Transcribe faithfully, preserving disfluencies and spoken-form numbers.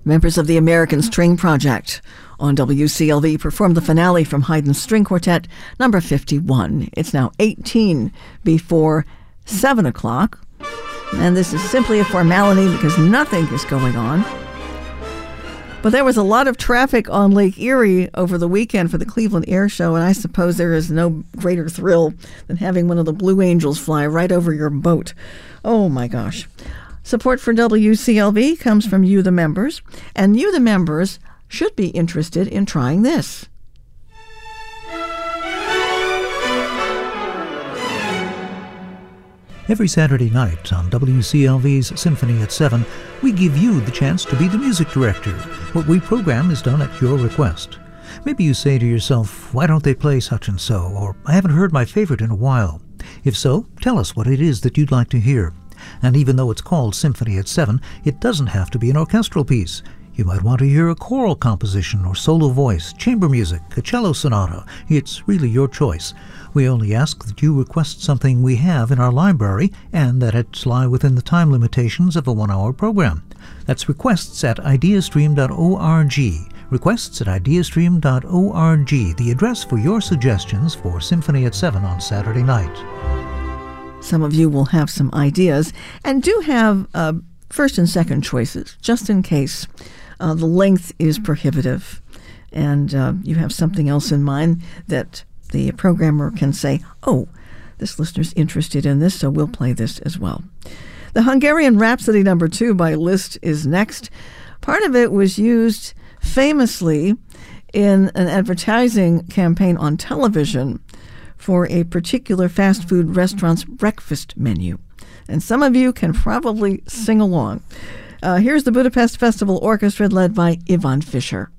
Members of the American String Project on W C L V performed the finale from Haydn's String Quartet number fifty-one. It's now eighteen before seven o'clock, and this is simply a formality because nothing is going on. But there was a lot of traffic on Lake Erie over the weekend for the Cleveland Air Show, and I suppose there is no greater thrill than having one of the Blue Angels fly right over your boat. Oh my gosh. Support for W C L V comes from you, the members, and you, the members, should be interested in trying this. Every Saturday night on W C L V's Symphony at seven, we give you the chance to be the music director. What we program is done at your request. Maybe you say to yourself, why don't they play such and so, or I haven't heard my favorite in a while. If so, tell us what it is that you'd like to hear. And even though it's called Symphony at seven, it doesn't have to be an orchestral piece. You might want to hear a choral composition or solo voice, chamber music, a cello sonata. It's really your choice. We only ask that you request something we have in our library and that it lie within the time limitations of a one-hour program. That's requests at ideastream dot org. Requests at ideastream dot org, the address for your suggestions for Symphony at seven on Saturday night. Some of you will have some ideas and do have uh, first and second choices, just in case uh, the length is prohibitive and uh, you have something else in mind that the programmer can say, oh, this listener's interested in this, so we'll play this as well. The Hungarian Rhapsody number two by Liszt is next. Part of it was used famously in an advertising campaign on television for a particular fast food restaurant's breakfast menu. And some of you can probably sing along. Uh, here's the Budapest Festival Orchestra led by Ivan Fischer.